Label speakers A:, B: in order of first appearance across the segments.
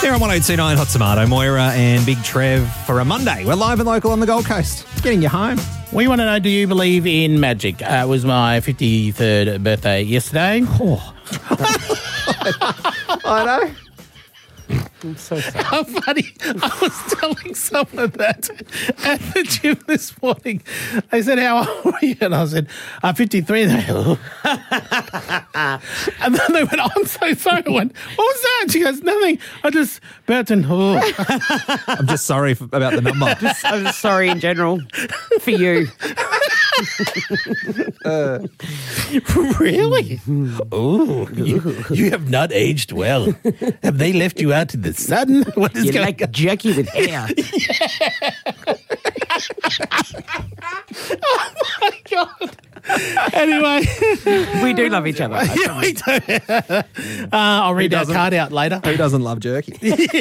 A: Here on 1029 Hot Tomato, Moira and Big Trev for a Monday. We're live and local on the Gold Coast. Getting you home.
B: We want to know, do you believe in magic? It was my 53rd birthday yesterday.
A: Oh. I know.
B: I'm so sorry. How funny. I was telling someone that at the gym this morning. They said, how old are you? And I said, I'm 53. And they went, and then they went, I'm so sorry. I went, what was that? She goes, nothing. I just burped and,
A: I'm just sorry about the number.
C: I'm just sorry in general for you.
B: Really? Oh, you have not aged well. Have they left you out in the sun? What is
C: You're
B: going
C: like Jackie with hair.
B: Oh, my God. Anyway.
C: We do love each other.
B: Yeah, we do. I'll read that card out later.
A: Who doesn't love jerky?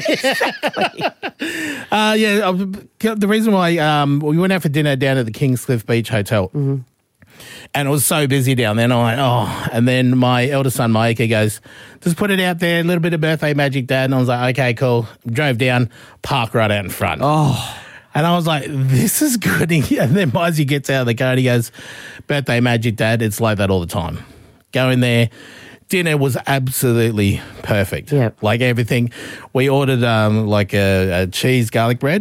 B: The reason why we went out for dinner down at the Kingscliff Beach Hotel. Mm-hmm. And it was so busy down there. And I'm like, and then my eldest son, Maika, goes, just put it out there, a little bit of birthday magic, Dad. And I was like, okay, cool. Drove down, park right out in front.
A: Oh.
B: And I was like, this is good. And then Mizey gets out of the car and he goes, birthday magic, Dad. It's like that all the time. Go in there. Dinner was absolutely perfect.
C: Yep.
B: Like everything. We ordered like a cheese garlic bread.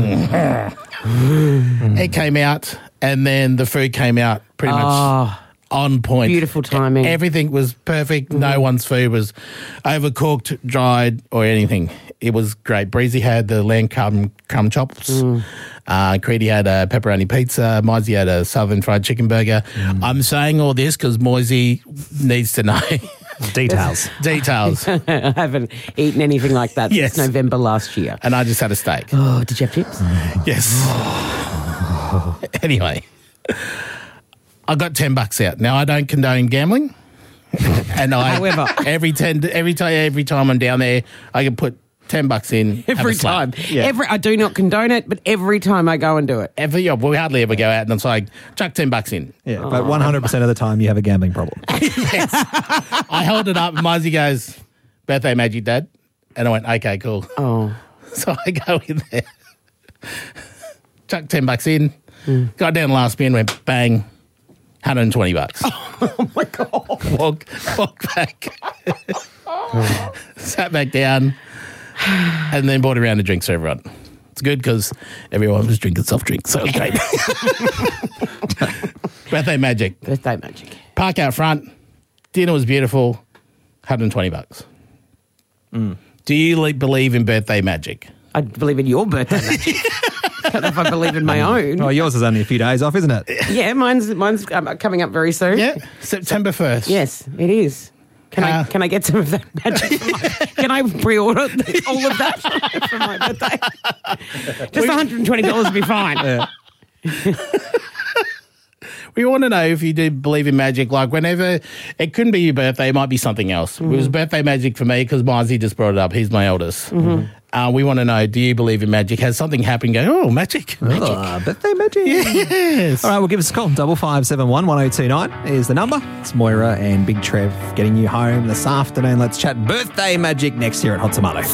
B: It came out. And then the food came out pretty much on point.
C: Beautiful timing.
B: Everything was perfect. Mm-hmm. No one's food was overcooked, dried, or anything. It was great. Breezy had the lamb crumb chops. Creedy had a pepperoni pizza. Moisey had a southern fried chicken burger. I'm saying all this because Moisey needs to know.
A: Details.
C: I haven't eaten anything like that since November last year.
B: And I just had a steak.
C: Oh, did you have chips?
B: Yes. Anyway, I got $10 out. Now I don't condone gambling, and
C: however,
B: every time I'm down there, I can put $10 in
C: every time.
B: Yeah.
C: I do not condone it, but every time I go and do it,
B: we hardly ever go out, and it's like chuck $10 in.
A: Yeah, but 100% of the time you have a gambling problem.
B: Yes. I held it up, and Mizey goes, "Birthday magic, Dad," and I went, "Okay, cool."
C: Oh,
B: so I go in there. Chuck $10 in, got down the last spin, went bang, $120.
C: Oh my God.
B: Walk back. Sat back down and then bought a round of drinks for everyone. It's good because everyone was drinking soft drinks, so it was great. Birthday magic. Park out front. Dinner was beautiful. $120. Do you believe in birthday magic?
C: I believe in your birthday magic. I don't know if I believe in my own.
A: Well, yours is only a few days off, isn't it?
C: Yeah, mine's coming up very soon.
B: Yeah, September 1st.
C: Yes, it is. Can I get some of that magic? Can I pre-order all of that for my birthday? Just $120 would be fine.
A: Yeah.
B: We want to know if you do believe in magic. Like whenever, it couldn't be your birthday, it might be something else. It was birthday magic for me because Mizey just brought it up. He's my eldest. We want to know, do you believe in magic? Has something happened? Go, magic.
A: Birthday magic.
B: Yes.
A: All right, well, give us a call. 5571 1029 is the number. It's Moira and Big Trev getting you home this afternoon. Let's chat birthday magic next year at Hot Tomato.